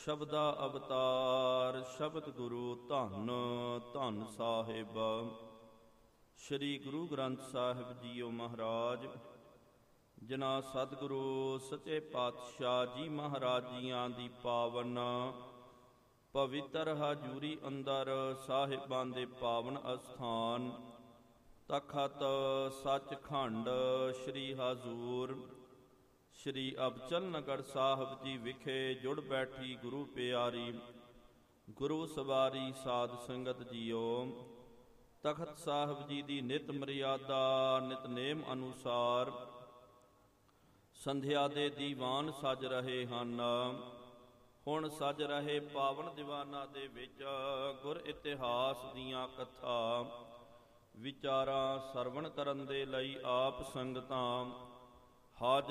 ਸ਼ਬਦਾ ਅਵਤਾਰ ਸ਼ਬਦ ਗੁਰੂ ਧੰਨ ਧੰਨ ਸਾਹਿਬ। ਸ੍ਰੀ ਗੁਰੂ ਗ੍ਰੰਥ ਸਾਹਿਬ ਜੀਓ ਮਹਾਰਾਜ, ਜਿਨ੍ਹਾਂ ਸਤਿਗੁਰੂ ਸੱਚੇ ਪਾਤਸ਼ਾਹ ਜੀ ਮਹਾਰਾਜ ਜੀਆਂ ਦੀ ਪਾਵਨ ਪਵਿੱਤਰ ਹਜ਼ੂਰੀ ਅੰਦਰ ਸਾਹਿਬਾਂ ਦੇ ਪਾਵਨ ਅਸਥਾਨ ਤਖਤ ਸੱਚਖੰਡ ਸ੍ਰੀ ਹਜ਼ੂਰ ਸ੍ਰੀ ਅਬਚਲ ਨਗਰ ਸਾਹਿਬ ਜੀ ਵਿਖੇ ਜੁੜ ਬੈਠੀ ਗੁਰੂ ਪਿਆਰੀ ਗੁਰੂ ਸਵਾਰੀ ਸਾਧ ਸੰਗਤ ਜੀਓ, ਤਖਤ ਸਾਹਿਬ ਜੀ ਦੀ ਨਿਤ ਮਰਿਆਦਾ ਨਿਤਨੇਮ ਅਨੁਸਾਰ ਸੰਧਿਆ ਦੇ ਦੀਵਾਨ ਸਜ ਰਹੇ ਹਨ। ਹੁਣ ਸਜ ਰਹੇ ਪਾਵਨ ਦੀਵਾਨਾਂ ਦੇ ਵਿੱਚ ਗੁਰ ਇਤਿਹਾਸ ਦੀਆਂ ਕਥਾ ਵਿਚਾਰਾਂ ਸਰਵਣ ਕਰਨ ਦੇ ਲਈ ਆਪ ਸੰਗਤਾਂ ਹਾਜ਼ਰ